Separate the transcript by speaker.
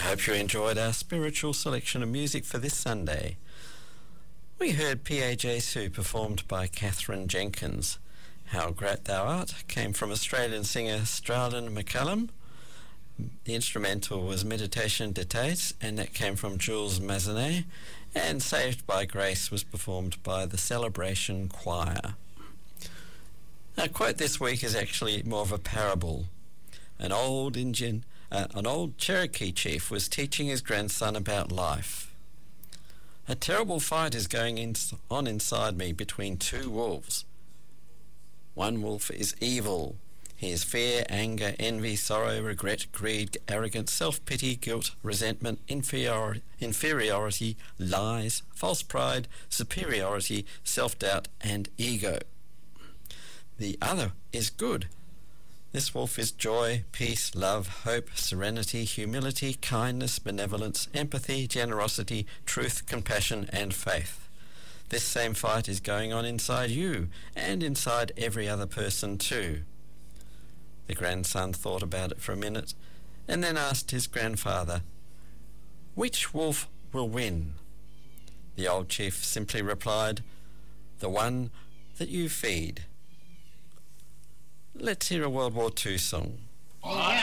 Speaker 1: hope you enjoyed our spiritual selection of music for this Sunday. We heard Pie Jesu performed by Catherine Jenkins. How Great Thou Art came from Australian singer Strahlin McCallum. The instrumental was Meditation d'Etat, and that came from Jules Mazanet. And Saved by Grace was performed by the Celebration Choir. Our quote this week is actually more of a parable. An old Cherokee chief was teaching his grandson about life. A terrible fight is going on inside me between two wolves. One wolf is evil. He is fear, anger, envy, sorrow, regret, greed, arrogance, self-pity, guilt, resentment, inferiority, lies, false pride, superiority, self-doubt, and ego. The other is good. This wolf is joy, peace, love, hope, serenity, humility, kindness, benevolence, empathy, generosity, truth, compassion, and faith. This same fight is going on inside you and inside every other person too. The grandson thought about it for a minute and then asked his grandfather, "Which wolf will win?" The old chief simply replied, "The one that you feed." Let's hear a World War II song.